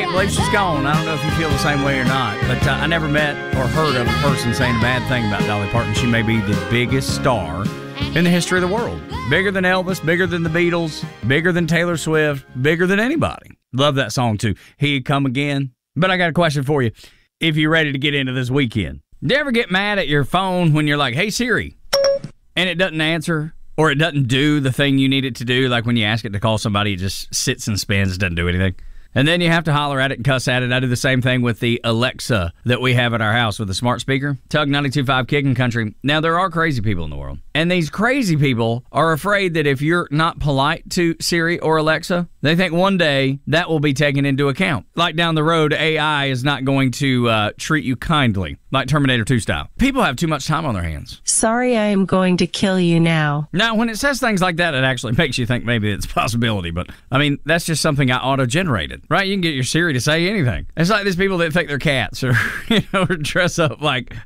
can't believe she's gone. I don't know if you feel the same way or not, but I never met or heard of a person saying a bad thing about Dolly Parton. She may be the biggest star in the history of the world. Bigger than Elvis, bigger than the Beatles, bigger than Taylor Swift, bigger than anybody. Love that song too. He'd Come Again. But I got a question for you. If you're ready to get into this weekend, do you ever get mad at your phone when you're like, hey Siri, and it doesn't answer or it doesn't do the thing you need it to do? Like when you ask it to call somebody, it just sits and spins, doesn't do anything. And then you have to holler at it and cuss at it. I do the same thing with the Alexa that we have at our house with the smart speaker. Tug 92.5 Kicking Country. Now, there are crazy people in the world. And these crazy people are afraid that if you're not polite to Siri or Alexa, they think one day that will be taken into account. Like down the road, AI is not going to treat you kindly, like Terminator 2 style. People have too much time on their hands. Sorry, I am going to kill you now. Now, when it says things like that, it actually makes you think maybe it's a possibility. But, I mean, that's just something I auto-generated. Right? You can get your Siri to say anything. It's like these people that think they're cats or, or dress up like